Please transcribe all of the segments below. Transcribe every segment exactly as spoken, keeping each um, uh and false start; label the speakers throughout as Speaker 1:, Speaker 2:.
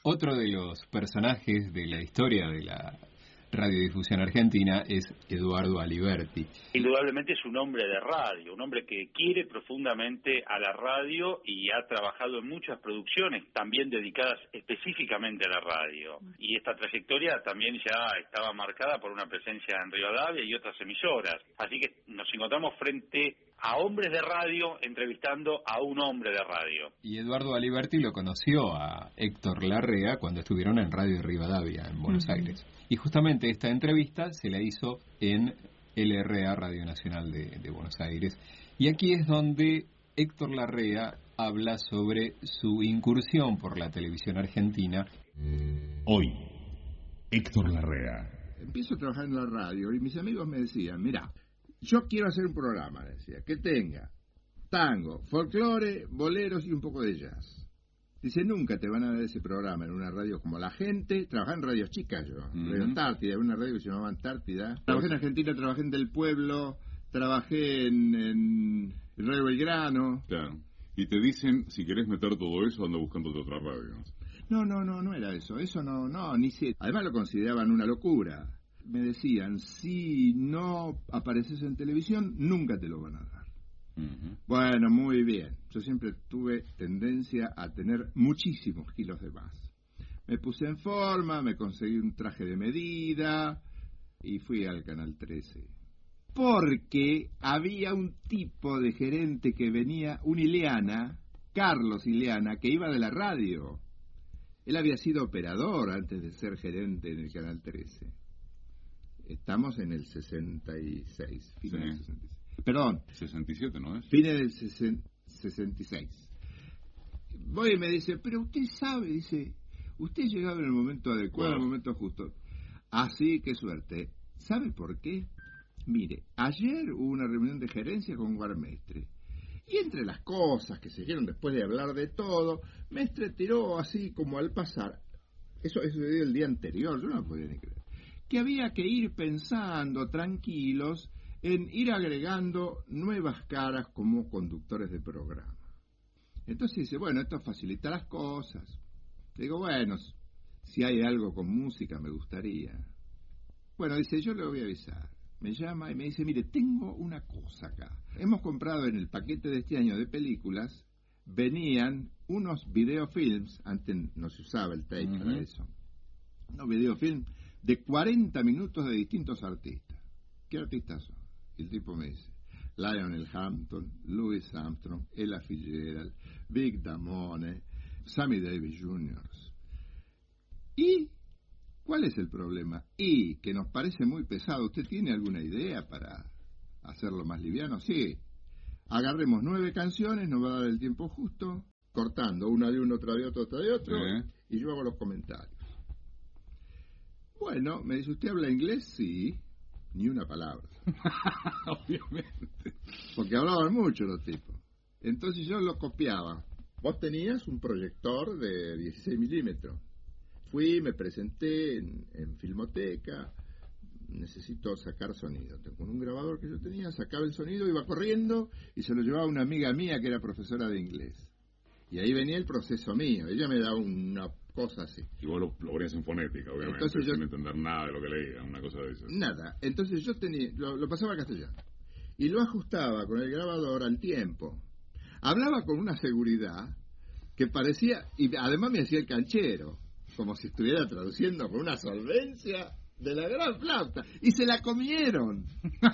Speaker 1: Otro de los personajes de la historia de la radiodifusión argentina es Eduardo Aliberti.
Speaker 2: Indudablemente es un hombre de radio, un hombre que quiere profundamente a la radio y ha trabajado en muchas producciones también dedicadas específicamente a la radio. Y esta trayectoria también ya estaba marcada por una presencia en Rivadavia y otras emisoras. Así que nos encontramos frente a hombres de radio entrevistando a un hombre de radio.
Speaker 1: Y Eduardo Aliberti lo conoció a Héctor Larrea cuando estuvieron en Radio Rivadavia, en Buenos uh-huh. Aires. Y justamente esta entrevista se la hizo en L R A, Radio Nacional de, de Buenos Aires. Y aquí es donde Héctor Larrea habla sobre su incursión por la televisión argentina.
Speaker 3: Hoy, Héctor Larrea.
Speaker 4: Empiezo a trabajar en la radio y mis amigos me decían, mira, yo quiero hacer un programa, decía, que tenga tango, folclore, boleros y un poco de jazz. Dice, nunca te van a dar ese programa en una radio como La Gente. Trabajé en radios chicas yo, uh-huh. Radio Antártida, una radio que se llamaba Antártida. Trabajé en Argentina, trabajé en Del Pueblo, trabajé en, en Radio Belgrano.
Speaker 3: Claro. Y te dicen, si querés meter todo eso, anda buscándote otra radio.
Speaker 4: No, no, no, no era eso. Eso no, no, ni si... Además lo consideraban una locura. Me decían, si no apareces en televisión, nunca te lo van a dar. Uh-huh. Bueno, muy bien. Yo siempre tuve tendencia a tener muchísimos kilos de más. Me puse en forma, me conseguí un traje de medida y fui al Canal trece. Porque había un tipo de gerente que venía, un Ileana, Carlos Ileana, que iba de la radio. Él había sido operador antes de ser gerente en el Canal trece. Estamos en el sesenta y seis, fin
Speaker 3: sí.
Speaker 4: del sesenta y seis. Perdón.
Speaker 3: sesenta y siete, ¿no es?
Speaker 4: Fines del sesenta y seis. Voy y me dice, pero usted sabe, dice, usted ha llegado en el momento adecuado, en el momento justo. Así, qué suerte. ¿Sabe por qué? Mire, ayer hubo una reunión de gerencia con Guarmestre. Y entre las cosas que se dijeron después de hablar de todo, Mestre tiró así como al pasar. Eso, eso se dio el día anterior, yo no lo podía ni creer. Que había que ir pensando tranquilos en ir agregando nuevas caras como conductores de programa. Entonces dice, bueno, esto facilita las cosas. Digo, bueno, si hay algo con música me gustaría. Bueno, dice, yo le voy a avisar. Me llama y me dice, mire, tengo una cosa acá. Hemos comprado en el paquete de este año de películas, venían unos videofilms, antes no se usaba el tape uh-huh. para eso, unos videofilms de cuarenta minutos de distintos artistas. ¿Qué artistas son? Y el tipo me dice, Lionel Hampton, Louis Armstrong, Ella Fitzgerald, Vic Damone, Sammy Davis junior ¿Y cuál es el problema? Y que nos parece muy pesado. ¿Usted tiene alguna idea para hacerlo más liviano? Sí. Agarremos nueve canciones, nos va a dar el tiempo justo, cortando una de uno, otra de otro, otra de otro, sí. Y yo hago los comentarios. Bueno, me dice, ¿usted habla inglés? Sí. Ni una palabra.
Speaker 3: Obviamente.
Speaker 4: Porque hablaban mucho los tipos. Entonces yo lo copiaba. Vos tenías un proyector de dieciséis milímetros. Fui, me presenté en, en Filmoteca. Necesito sacar sonido. Con un grabador que yo tenía, sacaba el sonido, iba corriendo y se lo llevaba a una amiga mía que era profesora de inglés. Y ahí venía el proceso mío. Ella me daba una cosa así.
Speaker 3: Y vos lo, lo ponías en fonética, obviamente, entonces yo, sin entender nada de lo que leía, una cosa de esas.
Speaker 4: Nada. Entonces yo tenía, lo, lo pasaba al castellano. Y lo ajustaba con el grabador al tiempo. Hablaba con una seguridad que parecía, y además me hacía el canchero, como si estuviera traduciendo con una solvencia de la gran flauta. Y se la comieron.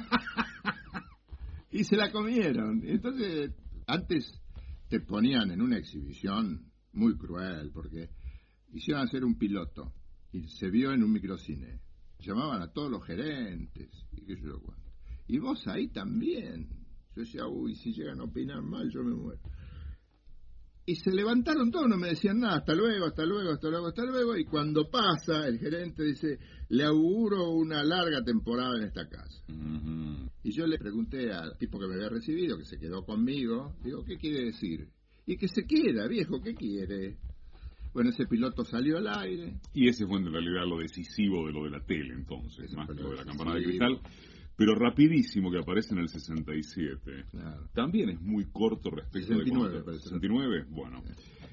Speaker 4: y se la comieron. Entonces, antes te ponían en una exhibición muy cruel, porque hicieron hacer un piloto y se vio en un microcine. Llamaban a todos los gerentes y qué sé yo cuánto. Y vos ahí también. Yo decía, uy, si llegan a opinar mal, yo me muero. Y se levantaron todos, no me decían nada, hasta luego, hasta luego, hasta luego, hasta luego. Y cuando pasa, el gerente dice, le auguro una larga temporada en esta casa. Uh-huh. Y yo le pregunté al tipo que me había recibido, que se quedó conmigo, digo, ¿qué quiere decir? Y que se queda, viejo, ¿qué quiere? Bueno, ese piloto salió al aire.
Speaker 3: Y ese fue en realidad lo decisivo de lo de la tele, entonces, ese más que lo de la campana de cristal. Pero rapidísimo, que aparece en el sesenta y siete. Claro. También es muy corto respecto
Speaker 4: sesenta y nueve,
Speaker 3: de... ¿sesenta y nueve? Bueno.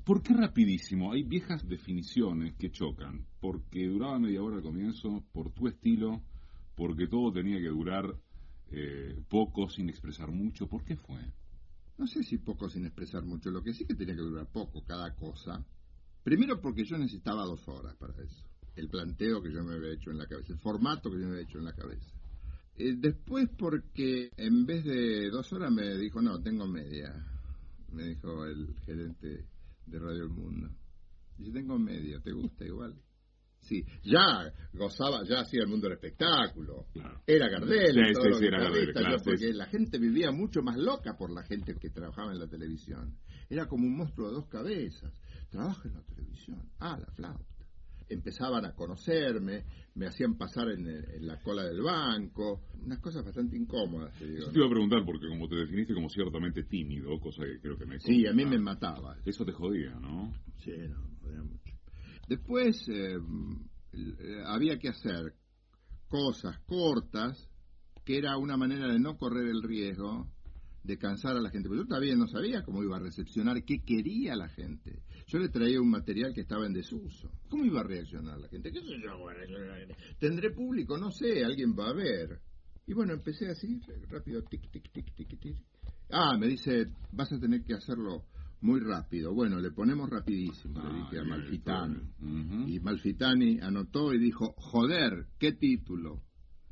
Speaker 3: ¿Por qué rapidísimo? Hay viejas definiciones que chocan, porque duraba media hora al comienzo, por tu estilo, porque todo tenía que durar eh, poco sin expresar mucho. ¿Por qué fue?
Speaker 4: No sé si poco sin expresar mucho, lo que sí que tenía que durar poco cada cosa. Primero porque yo necesitaba dos horas para eso, el planteo que yo me había hecho en la cabeza, el formato que yo me había hecho en la cabeza. Eh, después porque en vez de dos horas me dijo, no, tengo media, me dijo el gerente de Radio El Mundo. Dice, tengo media, ¿te gusta igual? Sí, ya gozaba, ya hacía el mundo del espectáculo. Claro. Era Gardel,
Speaker 3: sí,
Speaker 4: todo
Speaker 3: sí,
Speaker 4: lo
Speaker 3: sí,
Speaker 4: que
Speaker 3: era Gardel, claro,
Speaker 4: yo, porque
Speaker 3: sí.
Speaker 4: la gente vivía mucho más loca por la gente que trabajaba en la televisión. Era como un monstruo de dos cabezas. Trabaja en la televisión, ah, la flauta. Empezaban a conocerme, me hacían pasar en, en la cola del banco, unas cosas bastante incómodas, te digo.
Speaker 3: Yo te iba a preguntar, porque como te definiste como ciertamente tímido, cosa que creo que me...
Speaker 4: Sí, a mí me mataba.
Speaker 3: Eso te jodía, ¿no?
Speaker 4: Sí, no, me jodía mucho. Después eh, eh, había que hacer cosas cortas, que era una manera de no correr el riesgo de cansar a la gente. Pero yo todavía no sabía cómo iba a recepcionar, qué quería la gente. Yo le traía un material que estaba en desuso. ¿Cómo iba a reaccionar la gente? ¿Qué sé yo? ¿Tendré público? No sé, alguien va a ver. Y bueno, empecé así, rápido, tic, tic, tic, tic, tic. Ah, me dice, vas a tener que hacerlo muy rápido. Bueno, le ponemos rapidísimo, ah, le dije a Malfitani. Uh-huh. Y Malfitani anotó y dijo, joder, ¿qué título?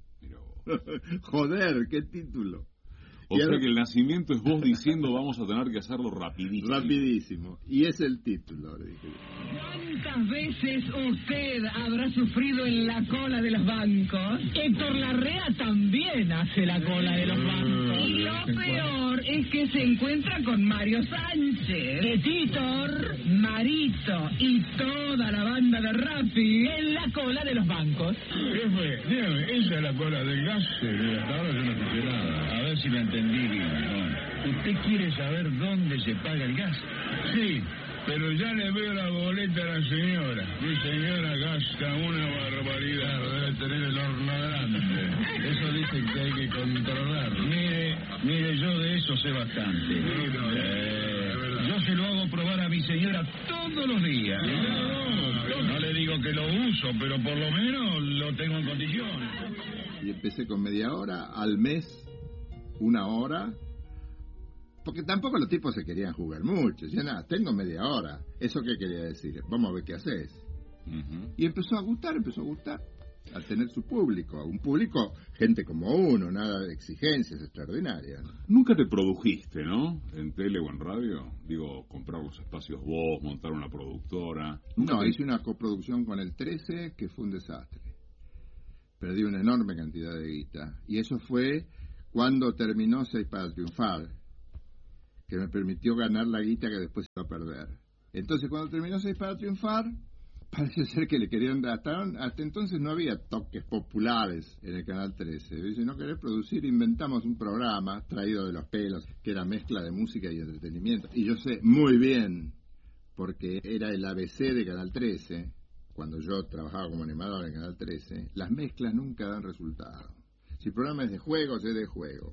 Speaker 4: Joder, ¿qué título?
Speaker 3: O sea que el nacimiento es vos diciendo vamos a tener que hacerlo rapidísimo.
Speaker 4: Rapidísimo. Y es el título, le dije.
Speaker 5: ¿Cuántas veces usted habrá sufrido en la cola de los bancos? Héctor Larrea también hace la cola de los bancos. Y lo peor es que se encuentra con Mario Sánchez, Petitor, Marito y toda la banda de Rappi en la cola de los bancos.
Speaker 6: Jefe, dígame, esa es la cola del gas. Hasta ahora yo no escuché nada. A ver si me entendí bien. ¿No? ¿Usted quiere saber dónde se paga el gas? Sí, pero ya le veo la boleta a la señora. Mi señora gasta una barbaridad. Debe tener el horno grande. Eso dicen que hay que controlar. Mire, mire, yo de eso sé bastante. Sí, no, eh, yo se lo hago probar a mi señora todos los días. No, no le digo que lo uso, pero por lo menos lo tengo en condiciones.
Speaker 4: Y empecé con media hora, al mes una hora, porque tampoco los tipos se querían jugar mucho. Decían, nada, tengo media hora. ¿Eso qué quería decir? Vamos a ver qué haces. Uh-huh. Y empezó a gustar, empezó a gustar, al tener su público. Un público, gente como uno, nada de exigencias extraordinarias.
Speaker 3: Nunca te produjiste, ¿no? En tele o en radio. Digo, comprar los espacios vos, montar una productora.
Speaker 4: No,
Speaker 3: te...
Speaker 4: hice una coproducción con el trece que fue un desastre. Perdí una enorme cantidad de guita. Y eso fue cuando terminó Seis para Triunfar, que me permitió ganar la guita que después se iba a perder. Entonces, cuando terminó Seis para Triunfar, parece ser que le querían dar, hasta, hasta entonces no había toques populares en el Canal trece. Dice, no querés producir, inventamos un programa traído de los pelos, que era mezcla de música y entretenimiento. Y yo sé muy bien, porque era el A B C de Canal trece, cuando yo trabajaba como animador en Canal trece, las mezclas nunca dan resultado. Si el programa es de juegos, es de juego.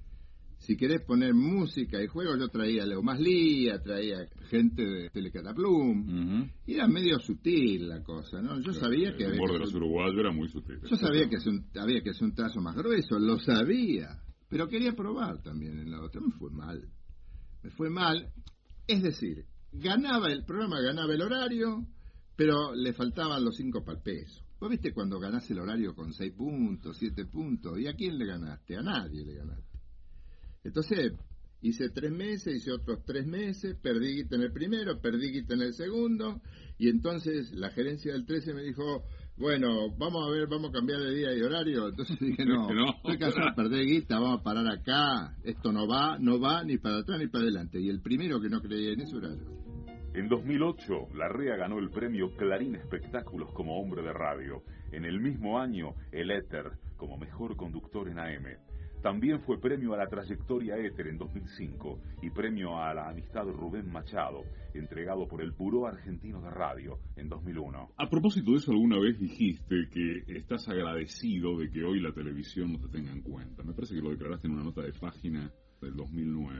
Speaker 4: Si querés poner música y juegos, yo traía a Leo Maslía, traía gente de Telecataplum, uh-huh. Y era medio sutil la cosa, ¿no? Yo claro, sabía que...
Speaker 3: El humor de los uruguayos era muy sutil.
Speaker 4: Yo sabía que un, había que hacer un trazo más grueso, lo sabía, pero quería probar también en la otra. Me fue mal, me fue mal, es decir, ganaba el programa, ganaba el horario, pero le faltaban los cinco pal peso. ¿Vos viste cuando ganás el horario con seis puntos, siete puntos? ¿Y a quién le ganaste? A nadie le ganaste. Entonces, hice tres meses, hice otros tres meses, perdí guita en el primero, perdí guita en el segundo, y entonces la gerencia del trece me dijo, bueno, vamos a ver, vamos a cambiar de día y horario. Entonces dije, no, no. Estoy cansado de perder guita, vamos a parar acá, esto no va, no va ni para atrás ni para adelante. Y el primero que no creía en eso era yo.
Speaker 7: En dos mil ocho, Larrea ganó el premio Clarín Espectáculos como hombre de radio. En el mismo año, el Éter como mejor conductor en A M. También fue premio a la trayectoria Éter en dos mil cinco y premio a la amistad Rubén Machado, entregado por el Buró Argentino de Radio en dos mil uno.
Speaker 3: A propósito de eso, alguna vez dijiste que estás agradecido de que hoy la televisión no te tenga en cuenta. Me parece que lo declaraste en una nota de página del dos mil nueve.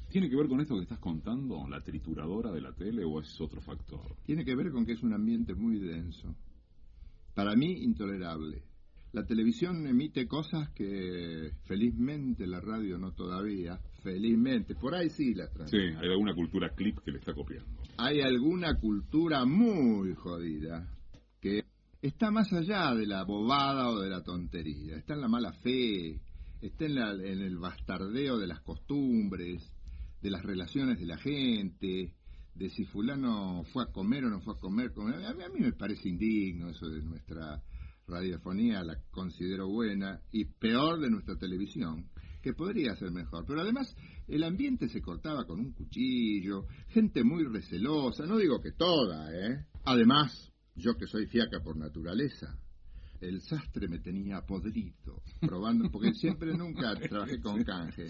Speaker 3: ¿Tiene que ver con esto que estás contando, la trituradora de la tele, o es otro factor?
Speaker 4: Tiene que ver con que es un ambiente muy denso. Para mí, intolerable. La televisión emite cosas que felizmente la radio no todavía. Felizmente, por ahí sí la transmite.
Speaker 3: Sí, hay alguna cultura clip que le está copiando.
Speaker 4: Hay alguna cultura muy jodida que está más allá de la bobada o de la tontería. Está en la mala fe, está en, la, en el bastardeo de las costumbres, de las relaciones de la gente, de si fulano fue a comer o no fue a comer. A mí, a mí me parece indigno eso de nuestra radiofonía, la considero buena, y peor de nuestra televisión, que podría ser mejor. Pero además el ambiente se cortaba con un cuchillo, gente muy recelosa, no digo que toda, ¿eh? Además, yo que soy fiaca por naturaleza, el sastre me tenía podrido, probando, porque siempre nunca trabajé con canje.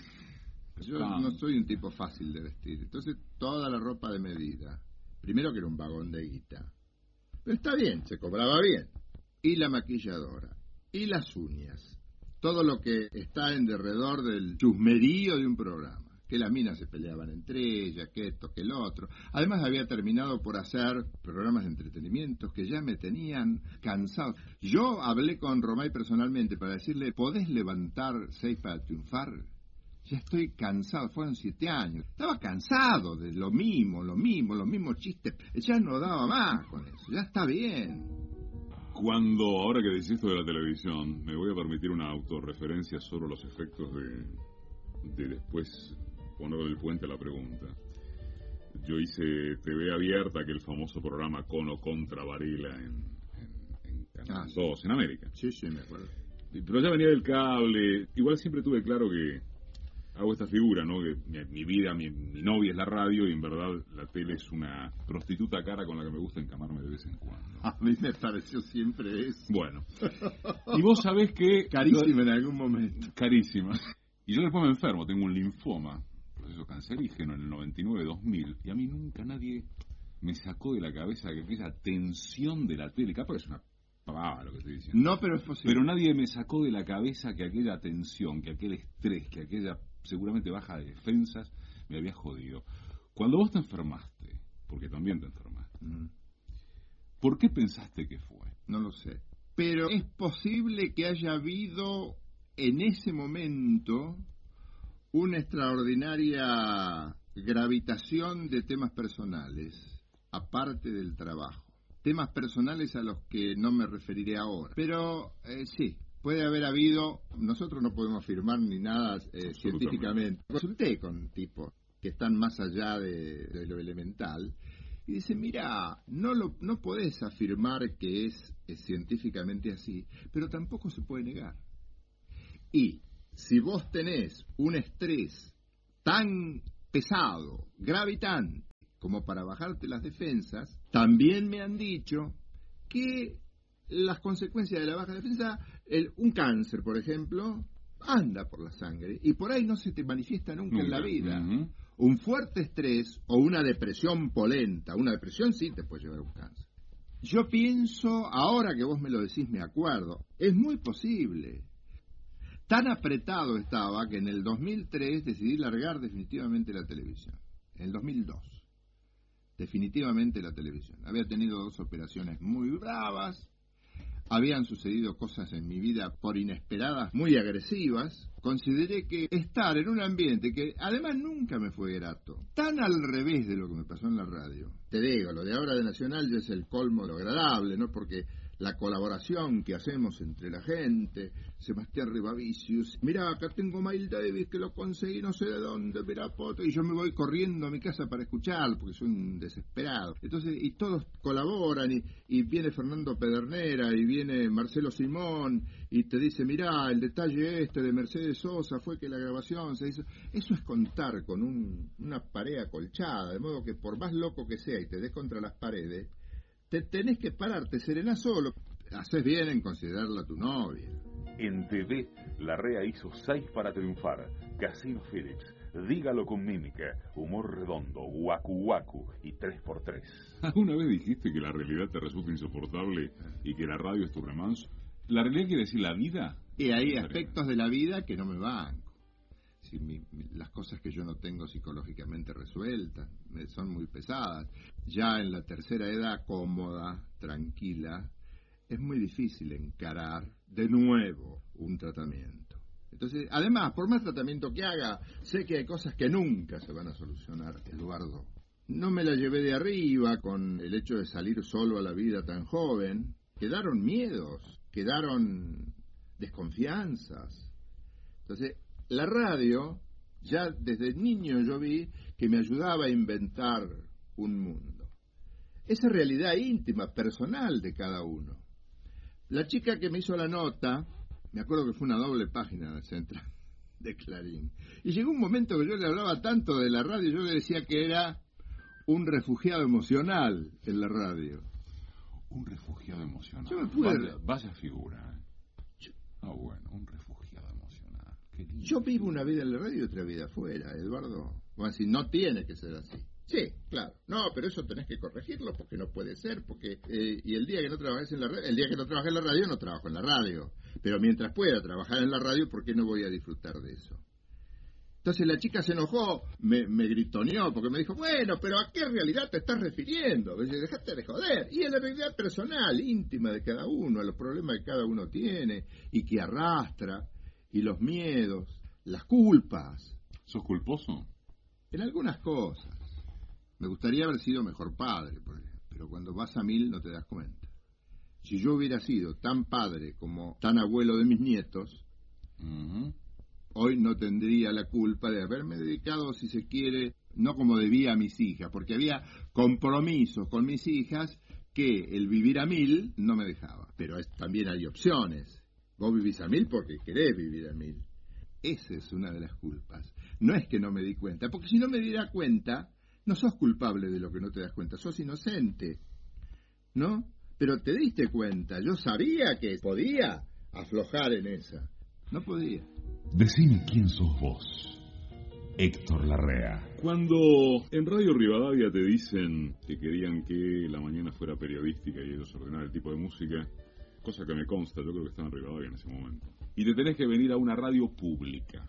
Speaker 4: Yo no soy un tipo fácil de vestir, entonces toda la ropa de medida. Primero que era un vagón de guita, pero está bien, se cobraba bien. Y la maquilladora, y las uñas, todo lo que está en derredor del chusmerío de un programa, que las minas se peleaban entre ellas, que esto, que el otro. Además había terminado por hacer programas de entretenimiento que ya me tenían cansado. Yo hablé con Romay personalmente para decirle, ¿podés levantar seis para triunfar? Ya estoy cansado, fueron siete años. Estaba cansado de lo mismo, lo mismo, los mismos chistes. Ya no daba más con eso, ya está bien.
Speaker 3: Cuando, ahora que decís esto de la televisión, me voy a permitir una autorreferencia sobre los efectos de, de después poner el puente a la pregunta. Yo hice T V abierta, aquel famoso programa Con o Contra Varela en, en, en Canal ah, dos, en América.
Speaker 4: Sí, sí, me acuerdo.
Speaker 3: Pero ya venía del cable. Igual siempre tuve claro que hago esta figura, ¿no? Que mi, mi vida, mi, mi novia es la radio y en verdad la tele es una prostituta cara con la que me gusta encamarme de vez en cuando.
Speaker 4: A mí me pareció siempre eso.
Speaker 3: Bueno. Y vos sabés que...
Speaker 4: Carísima en algún momento.
Speaker 3: Carísima. Y yo después me enfermo, tengo un linfoma, proceso cancerígeno en el noventa y nueve dos mil, y a mí nunca nadie me sacó de la cabeza que aquella tensión de la tele, capaz que es una pavada lo que estoy diciendo.
Speaker 4: No, pero es posible.
Speaker 3: Pero nadie me sacó de la cabeza que aquella tensión, que aquel estrés, que aquella seguramente baja de defensas me había jodido. Cuando vos te enfermaste, porque también te enfermaste, mm. ¿por qué pensaste que fue?
Speaker 4: No lo sé. Pero es posible que haya habido en ese momento una extraordinaria gravitación de temas personales, aparte del trabajo. Temas personales a los que no me referiré ahora. Pero eh, sí, puede haber habido, nosotros no podemos afirmar ni nada eh, científicamente. Consulté con tipos que están más allá de, de lo elemental y dicen, mira, no lo no podés afirmar que es, es científicamente así, pero tampoco se puede negar. Y si vos tenés un estrés tan pesado, gravitante, como para bajarte las defensas, también me han dicho que las consecuencias de la baja defensa, el, un cáncer, por ejemplo, anda por la sangre y por ahí no se te manifiesta nunca, nunca. en la vida. Uh-huh. Un fuerte estrés o una depresión polenta, una depresión sí te puede llevar a un cáncer. Yo pienso, ahora que vos me lo decís, me acuerdo, es muy posible. Tan apretado estaba que en el dos mil tres decidí largar definitivamente la televisión. En el dos mil dos. Definitivamente la televisión. Había tenido dos operaciones muy bravas. Habían sucedido cosas en mi vida por inesperadas, muy agresivas. Consideré que estar en un ambiente que además nunca me fue grato, tan al revés de lo que me pasó en la radio. Te digo, lo de ahora de Nacional ya es el colmo de lo agradable, ¿no? Porque la colaboración que hacemos entre la gente, Sebastián Rivavicius, mirá, acá tengo Miles Davis que lo conseguí no sé de dónde, mirá, poto, y yo me voy corriendo a mi casa para escuchar, porque soy un desesperado. Entonces, y todos colaboran, y, y viene Fernando Pedernera, y viene Marcelo Simón, y te dice, mirá, el detalle este de Mercedes Sosa fue que la grabación se hizo. Eso es contar con un, una pared acolchada, de modo que por más loco que sea y te des contra las paredes, te tenés que parar, te serenás solo. Haces bien en considerarla tu novia.
Speaker 7: En T V, Larrea hizo seis para triunfar. Casino Phillips, Dígalo con mímica, Humor redondo, Guacu Guacu y tres por tres.
Speaker 3: ¿Alguna vez dijiste que la realidad te resulta insoportable y que la radio es tu remanso? ¿La realidad quiere decir la vida?
Speaker 4: Y hay aspectos de la vida que no me banco. si mi, mi, las cosas que yo no tengo psicológicamente resueltas, me, son muy pesadas. Ya en la tercera edad, cómoda, tranquila, es muy difícil encarar de nuevo un tratamiento. Entonces, además, por más tratamiento que haga, sé que hay cosas que nunca se van a solucionar, Eduardo. No me la llevé de arriba con el hecho de salir solo a la vida tan joven. Quedaron miedos, quedaron desconfianzas. Entonces, la radio, ya desde niño yo vi que me ayudaba a inventar un mundo. Esa realidad íntima, personal de cada uno. La chica que me hizo la nota, me acuerdo que fue una doble página del centro de Clarín. Y llegó un momento que yo le hablaba tanto de la radio, yo le decía que era un refugiado emocional en la radio.
Speaker 3: Un refugiado emocional.
Speaker 4: Yo me pude...
Speaker 3: Vaya, vaya figura. ¿eh? Yo... Ah, bueno, un refugiado emocional. Qué lindo.
Speaker 4: Yo vivo una vida en la radio y otra vida afuera, Eduardo. Bueno, si no tiene que ser así. Sí, claro. No, pero eso tenés que corregirlo porque no puede ser, porque eh, y el día que no trabajes en la radio, el día que no trabajé en la radio no trabajo en la radio. Pero mientras pueda trabajar en la radio, ¿por qué no voy a disfrutar de eso? Entonces la chica se enojó, me, me gritoneó, porque me dijo, bueno, pero ¿a qué realidad te estás refiriendo? Me dice, dejate de joder. Y a la realidad personal, íntima de cada uno, a los problemas que cada uno tiene y que arrastra, y los miedos, las culpas.
Speaker 3: ¿Sos culposo?
Speaker 4: En algunas cosas. Me gustaría haber sido mejor padre, por ejemplo, pero cuando vas a mil no te das cuenta. Si yo hubiera sido tan padre como tan abuelo de mis nietos, uh-huh. hoy no tendría la culpa de haberme dedicado, si se quiere, no como debía a mis hijas, porque había compromisos con mis hijas que el vivir a mil no me dejaba. Pero es, también hay opciones. Vos vivís a mil porque querés vivir a mil. Esa es una de las culpas. No es que no me di cuenta, porque si no me diera cuenta, no sos culpable de lo que no te das cuenta, sos inocente, ¿no? Pero te diste cuenta, yo sabía que podía aflojar en esa. No podía.
Speaker 7: Decime quién sos vos, Héctor Larrea.
Speaker 3: Cuando en Radio Rivadavia te dicen que querían que la mañana fuera periodística y ellos ordenaran el tipo de música, cosa que me consta, yo creo que estaba en Rivadavia en ese momento, y te tenés que venir a una radio pública,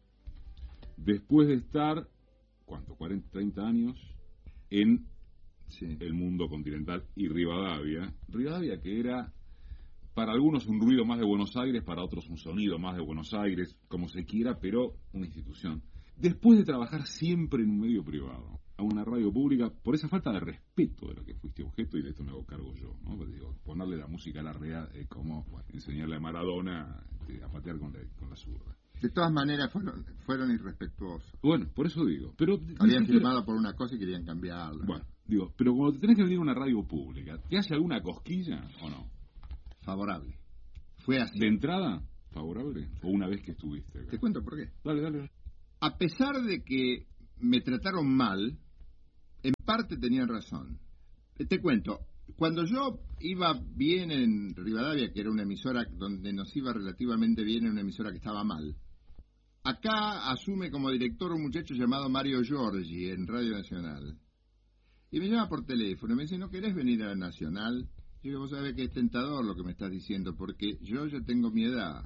Speaker 3: después de estar, ¿cuánto? cuarenta, treinta años en sí. el mundo continental y Rivadavia, Rivadavia que era... para algunos un ruido más de Buenos Aires, para otros un sonido más de Buenos Aires, como se quiera, pero una institución. Después de trabajar siempre en un medio privado, a una radio pública, por esa falta de respeto de lo que fuiste objeto, y de esto me hago cargo yo, ¿no? Pues digo, ponerle la música a la Larrea es como bueno, enseñarle a Maradona este, a patear con la, con la zurda.
Speaker 4: De todas maneras fueron, fueron irrespetuosos.
Speaker 3: Bueno, por eso digo. Pero
Speaker 4: habían firmado por una cosa y querían cambiarla.
Speaker 3: Bueno, digo, pero cuando te tenés que venir a una radio pública, ¿te hace alguna cosquilla o no?
Speaker 4: Favorable. Fue así.
Speaker 3: ¿De entrada? ¿Favorable? ¿O una vez que estuviste acá?
Speaker 4: Te cuento por qué.
Speaker 3: Dale, dale.
Speaker 4: A pesar de que me trataron mal, en parte tenían razón. Te cuento, cuando yo iba bien en Rivadavia, que era una emisora donde nos iba relativamente bien, en una emisora que estaba mal, acá asume como director un muchacho llamado Mario Giorgi en Radio Nacional. Y me llama por teléfono y me dice, ¿no querés venir a la Nacional? Yo digo, vos sabés que es tentador lo que me estás diciendo, porque yo ya tengo mi edad.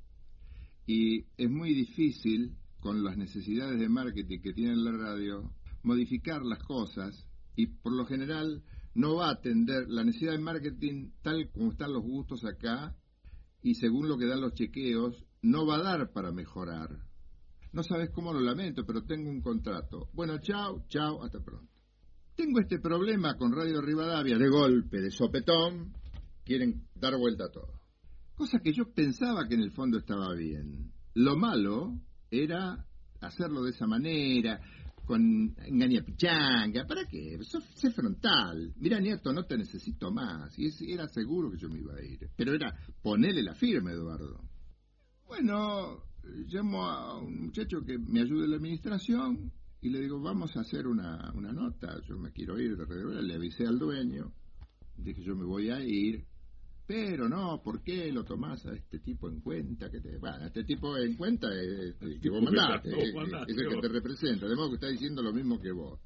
Speaker 4: Y es muy difícil, con las necesidades de marketing que tiene la radio, modificar las cosas, y por lo general no va a atender la necesidad de marketing tal como están los gustos acá, y según lo que dan los chequeos, no va a dar para mejorar. No sabes cómo lo lamento, pero tengo un contrato. Bueno, chao, chao, hasta pronto. Tengo este problema con Radio Rivadavia, de golpe, de sopetón, quieren dar vuelta a todo. Cosa que yo pensaba que en el fondo estaba bien. Lo malo era hacerlo de esa manera, con engaña pichanga. ¿Para qué? Sé frontal. Mira, Nieto, no te necesito más. Y era seguro que yo me iba a ir. Pero era ponerle la firma, Eduardo. Bueno, llamo a un muchacho que me ayude en la administración y le digo, vamos a hacer una, una nota. Yo me quiero ir de Redobela. Le avisé al dueño. Dije, yo me voy a ir. Pero no, ¿por qué lo tomás a este tipo en cuenta? Que te, bueno, este tipo en cuenta es el que vos mandaste, es, es el que te representa, de modo que está diciendo lo mismo que vos.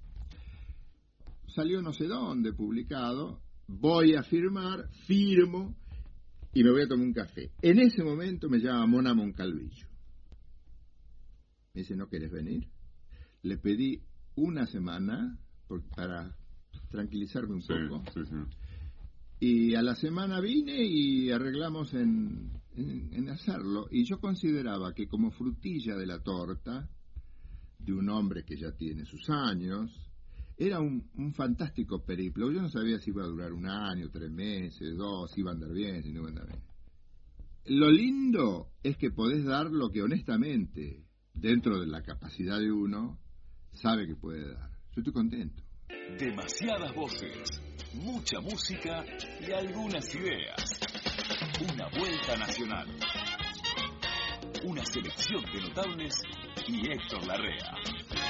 Speaker 4: Salió no sé dónde, publicado, voy a firmar, firmo, y me voy a tomar un café. En ese momento me llama Mona Moncalvillo. Me dice, ¿no querés venir? Le pedí una semana por, para tranquilizarme un
Speaker 3: sí,
Speaker 4: poco.
Speaker 3: Sí, sí.
Speaker 4: Y a la semana vine y arreglamos en, en, en hacerlo. Y yo consideraba que como frutilla de la torta, de un hombre que ya tiene sus años, era un, un fantástico periplo. Yo no sabía si iba a durar un año, tres meses, dos, si iba a andar bien, si no iba a andar bien. Lo lindo es que podés dar lo que honestamente, dentro de la capacidad de uno, sabe que puede dar. Yo estoy contento.
Speaker 8: Demasiadas voces, mucha música y algunas ideas. Una vuelta nacional. Una selección de notables y Héctor Larrea.